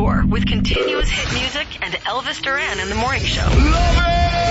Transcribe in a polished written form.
Hour with continuous hit music and Elvis Duran in the morning show. Love it!